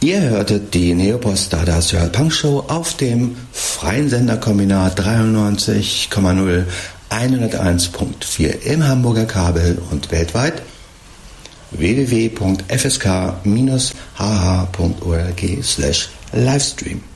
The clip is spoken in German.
Ihr hörtet die Neopost Stardust World Punk Show auf dem freien Senderkombinat 93,0 101.4 im Hamburger Kabel und weltweit www.fsk-hh.org/Livestream.